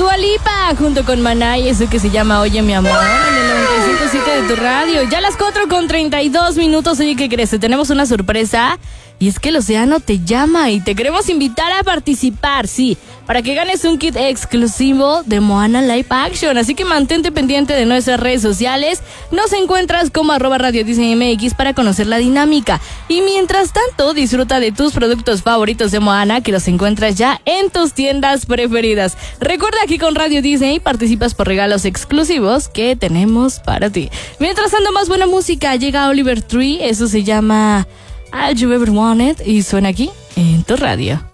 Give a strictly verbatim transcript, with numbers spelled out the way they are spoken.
Dua Lipa junto con Maná y eso que se llama Oye mi amor en el noventa y cinco punto siete de tu radio. Ya a las cuatro con treinta y dos minutos. Oye, ¿qué crees? Tenemos una sorpresa y es que el océano te llama y te queremos invitar a participar, sí, para que ganes un kit exclusivo de Moana Live Action. Así que mantente pendiente de nuestras redes sociales. Nos encuentras como arroba Radio Disney M X para conocer la dinámica. Y mientras tanto, disfruta de tus productos favoritos de Moana que los encuentras ya en tus tiendas preferidas. Recuerda que con Radio Disney participas por regalos exclusivos que tenemos para ti. Mientras tanto, más buena música. Llega Oliver Tree, eso se llama All You Ever Wanted y suena aquí en tu radio.